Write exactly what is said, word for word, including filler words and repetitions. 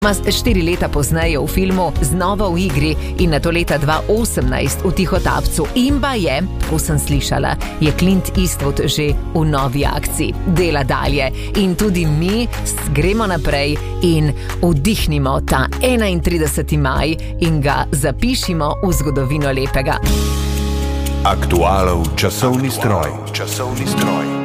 Štiri leta pozneje v filmu znova v igri in nato leta dva osemnajst v Tihotapcu. In pa je, ko sem slišala, je Clint Eastwood že v novi akciji. Dela dalje in tudi mi gremo naprej in vdihnimo ta enaintrideseti maj in ga zapišimo v zgodovino lepega. Aktualov časovni stroj. Časovni stroj.